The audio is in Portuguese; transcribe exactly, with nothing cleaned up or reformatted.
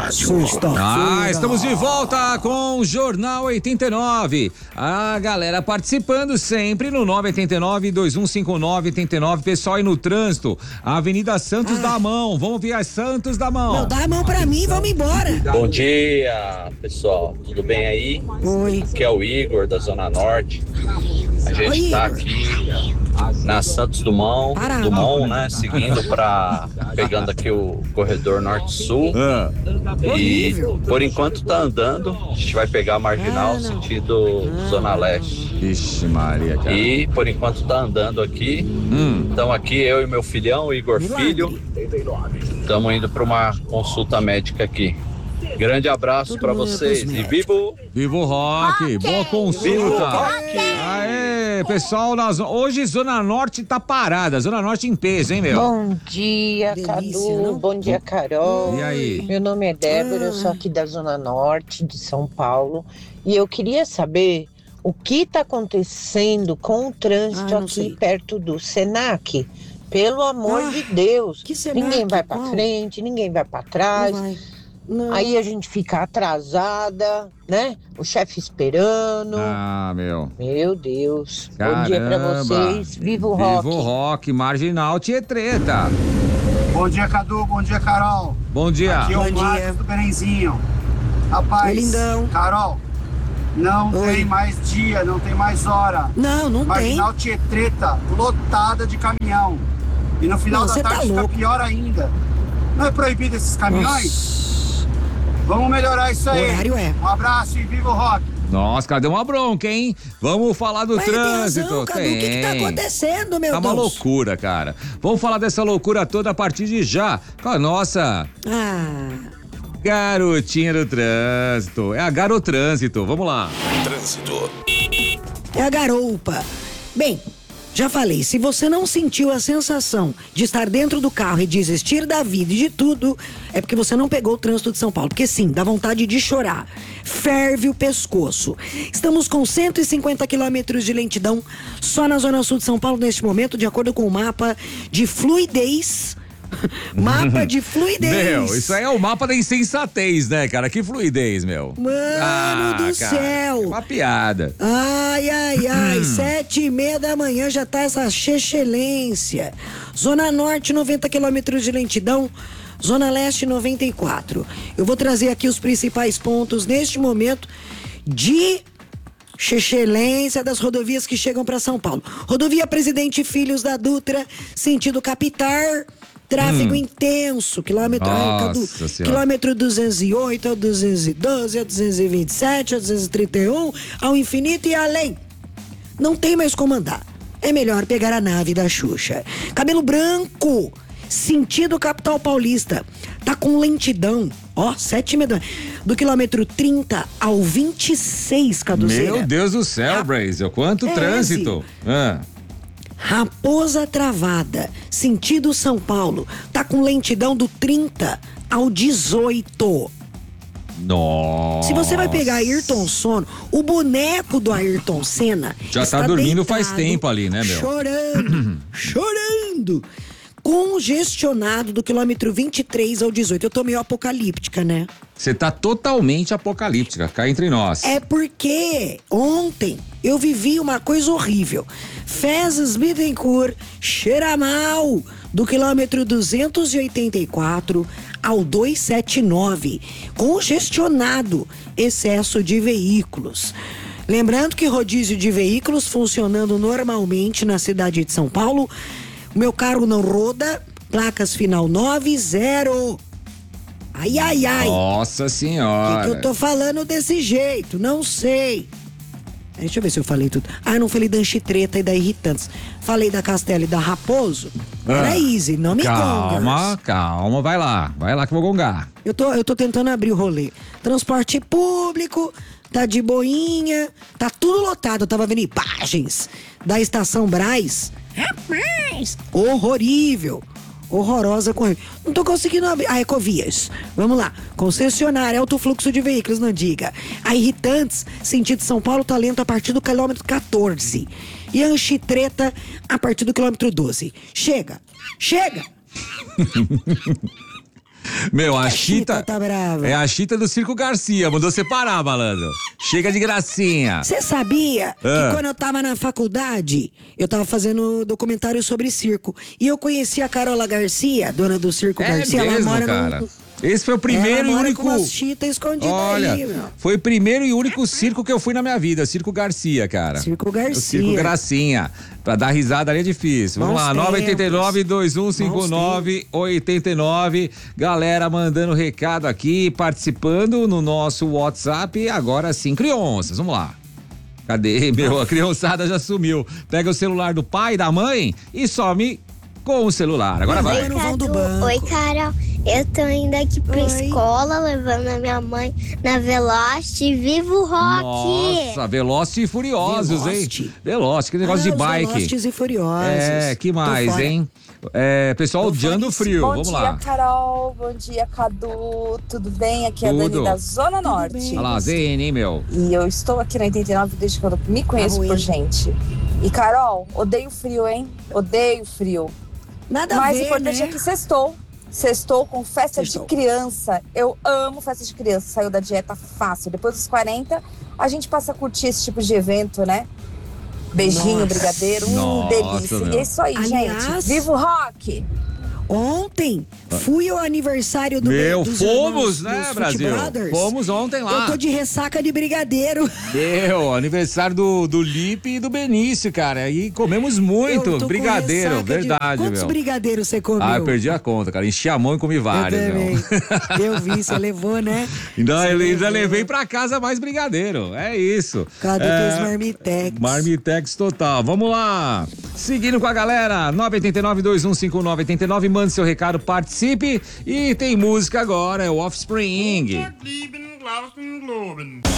Sexta-feira. Ah, estamos de volta com o Jornal oitenta e nove. A galera participando sempre no nove oito nove, dois um cinco nove, oito nove. Pessoal aí no trânsito, Avenida Santos ah. da Mão. Vamos ver as Santos da Mão. Não, dá a mão pra mim, vamos embora. Bom dia, pessoal. Tudo bem aí? Oi. Aqui é o Igor, da Zona Norte. A gente Oi, tá Igor. aqui na Santos Dumont, Parado. Dumont, né? Seguindo pra... pegando aqui o corredor Norte-Sul. Ah. E por enquanto tá andando. A gente vai pegar a Marginal, Ah, sentido ah, Zona Leste. Vixe Maria, cara. E por enquanto tá andando aqui. Hum. Então aqui eu e meu filhão, o Igor Filho, estamos indo para uma consulta médica aqui. Grande abraço para vocês e vivo! Viva o rock, okay. Boa consulta. Viva o rock. Aê, pessoal, nós, hoje Zona Norte tá parada, Zona Norte em peso, hein, meu? Bom dia, Delícia, Cadu. não? Bom dia, Carol. E aí? Meu nome é Débora, eu sou aqui da Zona Norte de São Paulo e eu queria saber o que está acontecendo com o trânsito Ah, não aqui sei. perto do Senac. Pelo amor Ah, de Deus. que Senac? Ninguém vai para Qual? frente, ninguém vai para trás. Não vai. Não. Aí a gente fica atrasada, né? O chefe esperando. Ah, meu. Meu Deus. Caramba. Bom dia pra vocês. Viva o rock. Viva o rock, Marginal Tietreta. Bom dia, Cadu. Bom dia, Carol. Bom dia. Aqui é Bom o dia. Marcos do Berenzinho. Rapaz, Oi, lindão. Carol, não Oi. tem mais dia, não tem mais hora. Não, não tem. Marginal Tietreta, lotada de caminhão. E no final Não, da você tá tarde fica louco. pior ainda. Não é proibido esses caminhões? Vamos melhorar isso aí. O horário é. Um abraço e viva o rock. Nossa, cadê uma bronca, hein? Vamos falar do Mas tem trânsito. razão, Cadu. O que que tá Tem. acontecendo, meu Tá Deus? uma loucura, cara. Vamos falar dessa loucura toda a partir de já com a nossa Ah, garotinha do trânsito. É a Garotrânsito. Vamos lá. Trânsito. é a garoupa. Bem, já falei, se você não sentiu a sensação de estar dentro do carro e desistir da vida e de tudo, é porque você não pegou o trânsito de São Paulo. Porque sim, dá vontade de chorar. Ferve o pescoço. Estamos com cento e cinquenta quilômetros de lentidão só na Zona Sul de São Paulo neste momento, de acordo com o mapa de fluidez. Mapa de fluidez. Meu, isso aí é o mapa da insensatez, né, cara? Que fluidez, meu. Mano do céu. É uma piada. Ai, ai, ai, sete e meia da manhã já tá essa excelência. Zona Norte, noventa quilômetros de lentidão. Zona Leste, noventa e quatro. Eu vou trazer aqui os principais pontos neste momento de excelência das rodovias que chegam para São Paulo. Rodovia Presidente Filhos da Dutra, sentido Capitar. Tráfego hum. intenso, quilômetro, ai, Cadu, quilômetro duzentos e oito, ao duzentos e doze, ao duzentos e vinte e sete, ao duzentos e trinta e um, ao infinito e além. Não tem mais como andar. É melhor pegar a nave da Xuxa. Cabelo Branco, sentido Capital Paulista. Tá com lentidão, ó, sete e meia, do quilômetro trinta ao vinte e seis, Caduzeira. Meu Deus do céu, Brasil, quanto é trânsito. Ah. Raposa Travada, sentido São Paulo, tá com lentidão do trinta ao dezoito. Nossa. Se você vai pegar Ayrton Senna, o boneco do Ayrton Senna já está tá dormindo deitado, faz tempo ali, né, meu? Chorando, chorando. Congestionado do quilômetro vinte e três ao dezoito. Eu tô meio apocalíptica, né? Você tá totalmente apocalíptica, cá entre nós. É porque ontem eu vivi uma coisa horrível. Fezes Bittencourt, cheira mal, do quilômetro duzentos e oitenta e quatro ao duzentos e setenta e nove. Congestionado, excesso de veículos. Lembrando que rodízio de veículos funcionando normalmente na cidade de São Paulo. Meu carro não roda, placas final noventa. Ai, ai, ai. Nossa senhora. O que, que eu tô falando desse jeito? Não sei. Deixa eu ver se eu falei tudo. Ah, não falei da Anchitreta e da Irritantes. Falei da Castelo e da Raposo. Era ah, easy, não me Calma, gongas. calma, vai lá. Vai lá que eu vou gongar. Eu tô, eu tô tentando abrir o rolê. Transporte público, tá de boinha, tá tudo lotado. Eu tava vendo imagens da Estação Brás. Rapaz, horrorível. Horrorosa com. Não tô conseguindo abrir. A Ecovias. Vamos lá. Concessionária, alto fluxo de veículos, não diga. A Irritantes, sentido São Paulo, tá lento a partir do quilômetro quatorze. E a Anchitreta a partir do quilômetro doze. Chega! Chega! Meu, a A Chita. Chita tá brava. É a Chita do Circo Garcia. Mandou separar, malandro. Chega de gracinha. Você sabia Ah. que quando eu tava na faculdade, eu tava fazendo documentário sobre circo. E eu conheci a Carola Garcia, dona do Circo É Garcia. mesmo, ela mora cara. no. Esse foi o primeiro ela e mora único. com umas chitas escondidas Olha, aí, meu. foi o primeiro e único circo que eu fui na minha vida, Circo Garcia, cara. Circo O Garcia. Circo Gracinha. Pra dar risada ali é difícil. Vamos Bons lá, nove oito nove, dois um cinco nove, oito nove. Galera mandando recado aqui, participando no nosso WhatsApp. Agora sim, crianças, vamos lá. Cadê? Meu, a criançada já sumiu. Pega o celular do pai, da mãe e some com o celular. Agora vai. Oi, no vão do banco. Oi, Carol. Eu tô indo aqui pra Oi. escola, levando a minha mãe na Veloci. Viva o rock! Nossa, Velozes e Furiosos, Veloci. hein? Velozes, que negócio Ah, de os bike. Velozes e Furiosos. É, que Tô mais, fora. hein? É, pessoal, Tô odiando o fora. frio. Bom Vamos dia, lá. Carol. Bom dia, Cadu. Tudo bem? Aqui é a Tudo. Dani da Zona Norte. bem. Olha lá, Z N, hein, meu? E eu estou aqui na oitenta e nove desde quando eu me conheço Tá ruim. por gente. E, Carol, odeio frio, hein? Odeio frio. Nada a Mas ver, o importante né? é que sextou. Sextou com festa Sextou. de criança. Eu amo festa de criança. Saiu da dieta fácil. Depois dos quarenta, a gente passa a curtir esse tipo de evento, né? Beijinho, Nossa. brigadeiro. Hum, Nossa, delícia. meu. E é isso aí, Aliás- gente. Viva o rock! Ontem fui ao aniversário do Meu, dos fomos, irmãos, né, dos Fit Brasil? Brothers. Fomos ontem lá. Eu tô de ressaca de brigadeiro. Meu, aniversário do, do Lipe e do Benício, cara. E comemos muito. Eu tô com Brigadeiro, ressaca de- verdade, Quantos meu. brigadeiros você comeu? Ah, eu perdi a conta, cara. Enchi a mão e comi Eu vários, também. meu. Eu vi, você levou, né? Ainda, Você ainda levou. levei pra casa mais brigadeiro. É isso. Cadê é... teus marmitex? Marmitex total. Vamos lá. Seguindo com a galera, nove oito nove, dois um cinco nove oito nove. Mande seu recado, participe. E tem música agora, é o Offspring.